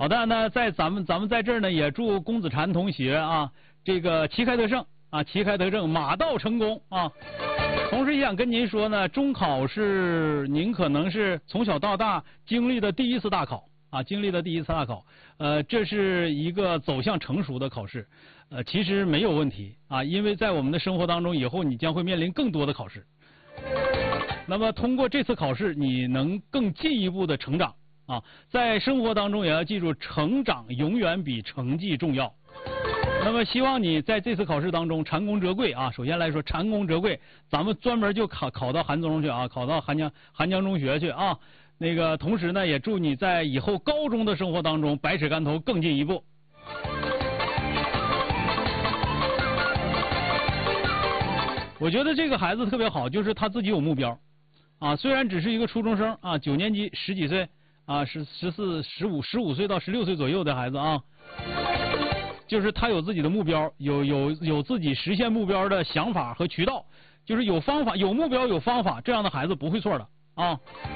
好的，那咱们在这儿呢，也祝龚子婵同学啊，这个旗开得胜啊，旗开得胜，马到成功啊。同时也想跟您说呢，中考是您可能是从小到大经历的第一次大考啊，这是一个走向成熟的考试，其实没有问题啊，因为在我们的生活当中，以后你将会面临更多的考试。那么通过这次考试，你能更进一步的成长啊，在生活当中也要记住，成长永远比成绩重要。那么希望你在这次考试当中蟾宫折桂啊，首先来说蟾宫折桂，咱们专门就考到韩中去啊，考到韩江中学去啊。那个同时呢，也祝你在以后高中的生活当中百尺竿头更进一步。我觉得这个孩子特别好，就是他自己有目标啊，虽然只是一个初中生啊，9年级10几岁啊，14、15岁到16岁左右的孩子啊。就是他有自己的目标，有自己实现目标的想法和渠道，就是有方法、有目标、有方法，这样的孩子不会错的啊。